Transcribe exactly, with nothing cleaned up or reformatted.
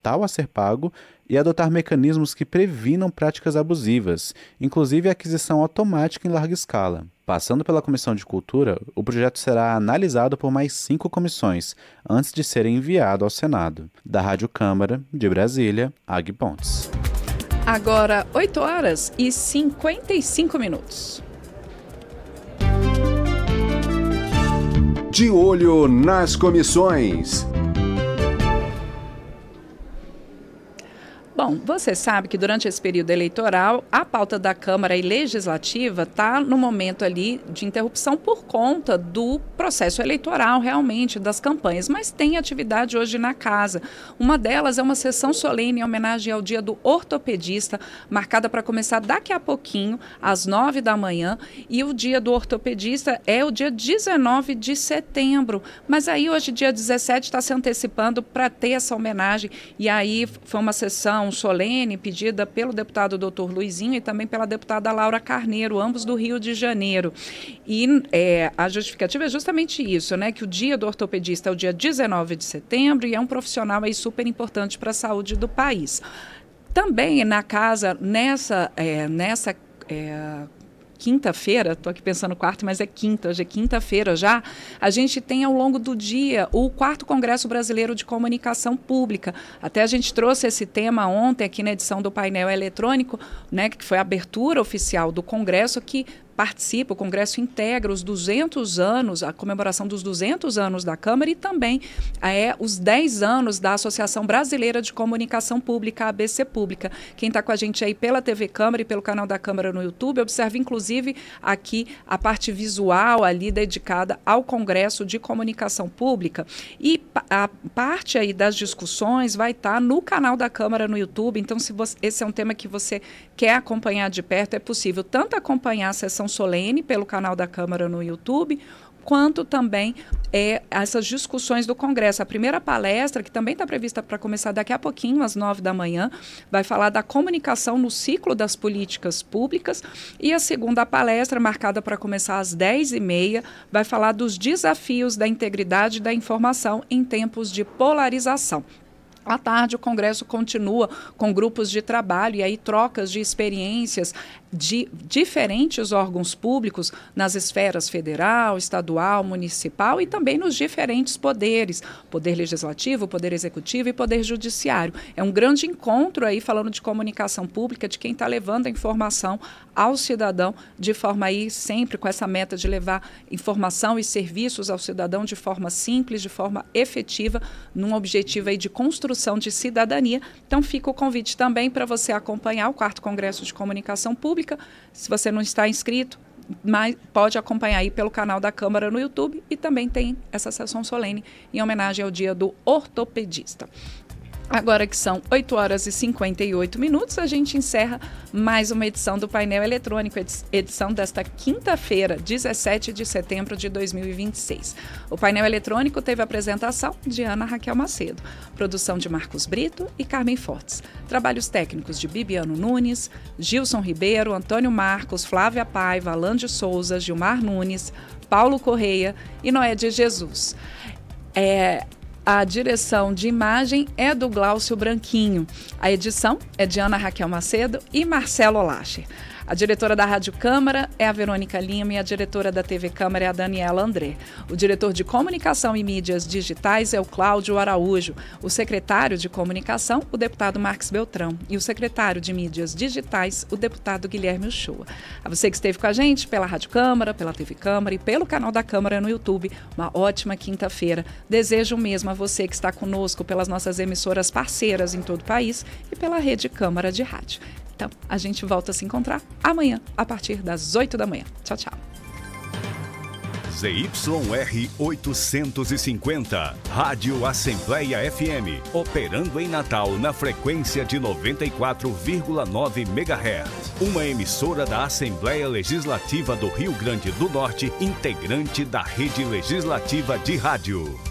total a ser pago e adotar mecanismos que previnam práticas abusivas, inclusive a aquisição automática em larga escala. Passando pela Comissão de Cultura, o projeto será analisado por mais cinco comissões, antes de ser enviado ao Senado. Da Rádio Câmara, de Brasília, Ag Pontes. Agora, oito horas e cinquenta e cinco minutos. De olho nas comissões. Bom, você sabe que durante esse período eleitoral, a pauta da Câmara e Legislativa está no momento ali de interrupção por conta do processo eleitoral, realmente, das campanhas. Mas tem atividade hoje na casa. Uma delas é uma sessão solene em homenagem ao Dia do Ortopedista, marcada para começar daqui a pouquinho, às nove da manhã. E o Dia do Ortopedista é o dia dezenove de setembro. Mas aí, hoje, dia dezessete, está se antecipando para ter essa homenagem. E aí, foi uma sessão solene pedida pelo deputado doutor Luizinho e também pela deputada Laura Carneiro, ambos do Rio de Janeiro. E é, a justificativa é justamente isso, né, que o Dia do Ortopedista é o dia dezenove de setembro e é um profissional aí super importante para a saúde do país. Também na casa, nessa, é, nessa é, quinta-feira, estou aqui pensando quarto, mas é quinta, hoje é quinta-feira já, a gente tem ao longo do dia o quarto Congresso Brasileiro de Comunicação Pública. Até a gente trouxe esse tema ontem aqui na edição do painel eletrônico, né, que foi a abertura oficial do Congresso, que participa, o Congresso integra os duzentos anos, a comemoração dos duzentos anos da Câmara e também é, os dez anos da Associação Brasileira de Comunicação Pública, a A B C Pública. Quem está com a gente aí pela T V Câmara e pelo canal da Câmara no YouTube, observe inclusive aqui a parte visual ali dedicada ao Congresso de Comunicação Pública. E a parte aí das discussões vai estar tá no canal da Câmara no YouTube, então se você, esse é um tema que você quer acompanhar de perto, é possível tanto acompanhar a sessão solene pelo canal da Câmara no YouTube, quanto também é, essas discussões do Congresso. A primeira palestra, que também está prevista para começar daqui a pouquinho, às nove da manhã, vai falar da comunicação no ciclo das políticas públicas, e a segunda palestra, marcada para começar às dez e meia, vai falar dos desafios da integridade da informação em tempos de polarização. À tarde, o Congresso continua com grupos de trabalho e aí trocas de experiências de diferentes órgãos públicos nas esferas federal, estadual, municipal e também nos diferentes poderes, poder legislativo, poder executivo e poder judiciário. É um grande encontro aí falando de comunicação pública, de quem está levando a informação ao cidadão de forma aí sempre com essa meta de levar informação e serviços ao cidadão de forma simples, de forma efetiva, num objetivo aí de construção de cidadania. Então fica o convite também para você acompanhar o quarto Congresso de Comunicação Pública. Se você não está inscrito, mas pode acompanhar aí pelo canal da Câmara no YouTube e também tem essa sessão solene em homenagem ao Dia do Ortopedista. Agora que são oito horas e cinquenta e oito minutos, a gente encerra mais uma edição do Painel Eletrônico, edição desta quinta-feira, dezessete de setembro de dois mil e vinte e seis. O Painel Eletrônico teve a apresentação de Ana Raquel Macedo, produção de Marcos Brito e Carmen Fortes, trabalhos técnicos de Bibiano Nunes, Gilson Ribeiro, Antônio Marcos, Flávia Paiva, Alan de Souza, Gilmar Nunes, Paulo Correia e Noé de Jesus. É... A direção de imagem é do Glaucio Branquinho. A edição é de Ana Raquel Macedo e Marcelo Lacher. A diretora da Rádio Câmara é a Verônica Lima e a diretora da T V Câmara é a Daniela André. O diretor de Comunicação e Mídias Digitais é o Cláudio Araújo. O secretário de Comunicação, o deputado Marcos Beltrão. E o secretário de Mídias Digitais, o deputado Guilherme Uchoa. A você que esteve com a gente pela Rádio Câmara, pela T V Câmara e pelo canal da Câmara no YouTube, uma ótima quinta-feira. Desejo mesmo a você que está conosco pelas nossas emissoras parceiras em todo o país e pela Rede Câmara de Rádio. Então, a gente volta a se encontrar amanhã, a partir das oito da manhã. Tchau, tchau. Z Y R oitocentos e cinquenta, Rádio Assembleia F M, operando em Natal na frequência de noventa e quatro vírgula nove megahertz. Uma emissora da Assembleia Legislativa do Rio Grande do Norte, integrante da Rede Legislativa de Rádio.